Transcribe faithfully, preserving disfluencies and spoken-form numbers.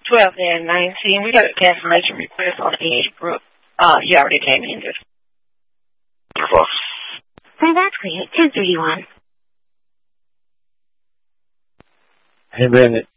twelve and nineteen. We got a cancellation request on Age Brook. Uh, you already came in this. Well, that's great. ten thirty-one. Hey, Bennett.